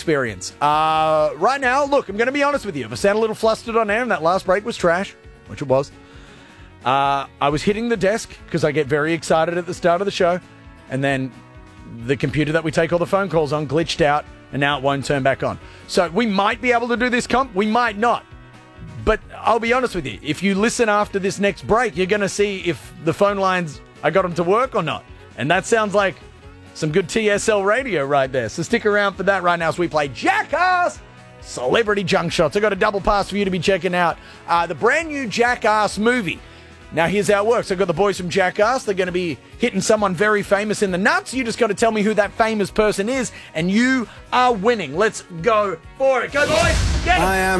experience. Right now, look, I'm going to be honest with you. If I sound a little flustered on air and that last break was trash, which it was, I was hitting the desk because I get very excited at the start of the show, and then the computer that we take all the phone calls on glitched out, and now it won't turn back on. So we might be able to do this comp, we might not. But I'll be honest with you, if you listen after this next break, you're going to see if the phone lines, I got them to work or not. And that sounds like some good TSL radio right there. So stick around for that right now as we play Jackass Celebrity Junk Shots. I got a double pass for you to be checking out the brand new Jackass movie. Now, here's how it works. I've got the boys from Jackass. They're going to be hitting someone very famous in the nuts. You just got to tell me who that famous person is, and you are winning. Let's go for it. Go, boys. Get it. I am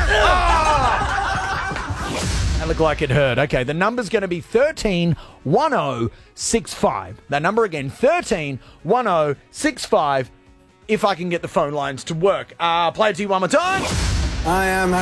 That looked like it hurt. Okay, the number's going to be 131065. That number again, 131065, if I can get the phone lines to work. Play it to you one more time. I am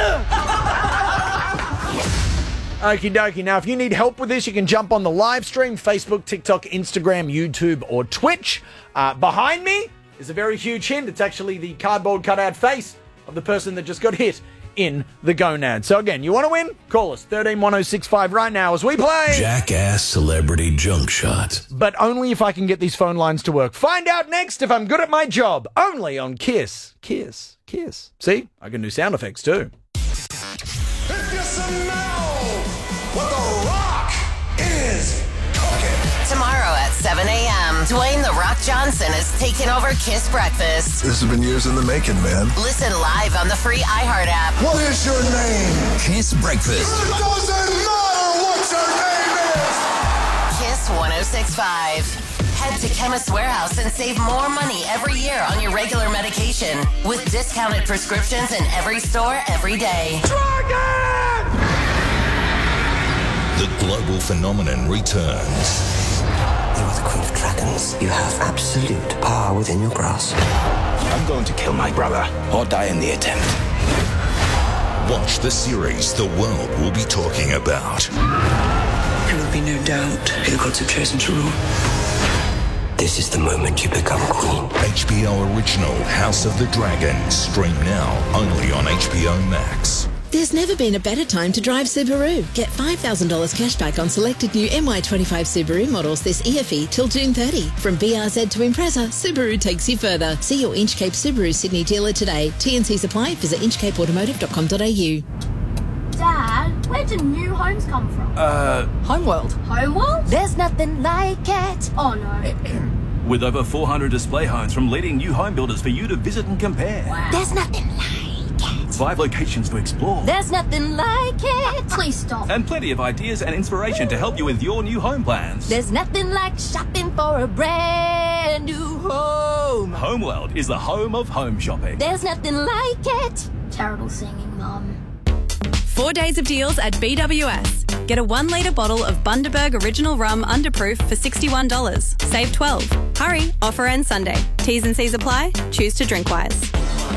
Okie dokie. Now, if you need help with this, you can jump on the live stream, Facebook, TikTok, Instagram, YouTube, or Twitch. Behind me is a very huge hint. It's actually the cardboard cutout face of the person that just got hit in the gonad. So again, you want to win? Call us 131065 right now as we play Jackass Celebrity Junk Shot. But only if I can get these phone lines to work. Find out next if I'm good at my job. Only on Kiss. Kiss. Kiss. See? I can do sound effects too. If you smell what The Rock is cooking. Tomorrow at 7 a.m., Dwayne The Rock Johnson is taking over Kiss Breakfast. This has been years in the making, man. Listen live on the free iHeart app. What is your name? Kiss Breakfast. It doesn't matter what your name is. Kiss 1065. Head to Chemist Warehouse and save more money every year on your regular medication with discounted prescriptions in every store every day. The global phenomenon returns. You are the Queen of Dragons. You have absolute power within your grasp. I'm going to kill my brother or die in the attempt. Watch the series the world will be talking about. There will be no doubt who the gods have chosen to rule. This is the moment you become queen. HBO original House of the Dragon. Stream now only on HBO Max. There's never been a better time to drive Subaru. Get $5,000 cash back on selected new MY25 Subaru models this EFE till June 30. From BRZ to Impreza, Subaru takes you further. See your Inchcape Subaru Sydney dealer today. TNCs apply. Visit inchcapeautomotive.com.au. Dad, where do new homes come from? Homeworld. Homeworld? There's nothing like it. Oh no. With over 400 display homes from leading new home builders for you to visit and compare. Wow. There's nothing like it. 5 locations to explore. There's nothing like it. Please stop. And plenty of ideas and inspiration to help you with your new home plans. There's nothing like shopping for a brand new home. Homeworld is the home of home shopping. There's nothing like it. Terrible singing, Mum. 4 days of deals at BWS. Get a 1 litre bottle of Bundaberg Original Rum Underproof for $61. Save $12. Hurry, offer ends Sunday. T's and C's apply. Choose to drink wise.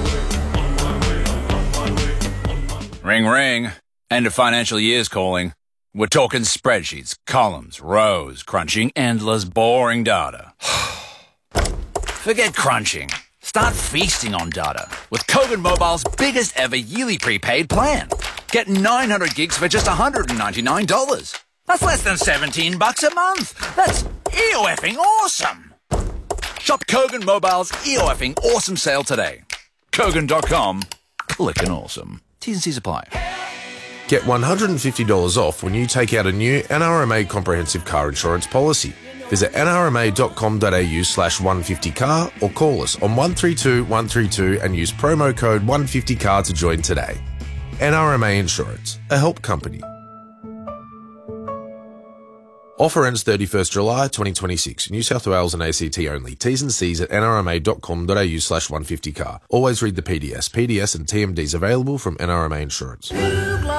Ring, ring. End of financial year's calling. We're talking spreadsheets, columns, rows, crunching endless, boring data. Forget crunching. Start feasting on data with Kogan Mobile's biggest ever yearly prepaid plan. Get 900 gigs for just $199. That's less than $17 a month. That's EOFing awesome. Shop Kogan Mobile's EOFing awesome sale today. Kogan.com. Clickin' awesome. T's and C's apply. Get $150 off when you take out a new NRMA comprehensive car insurance policy. Visit nrma.com.au/150car or call us on 132 132 and use promo code 150car to join today. NRMA Insurance, a help company. Offer ends 31st July 2026. New South Wales and ACT only. T's and C's at nrma.com.au/150car. Always read the PDS. PDS and TMDs available from NRMA Insurance.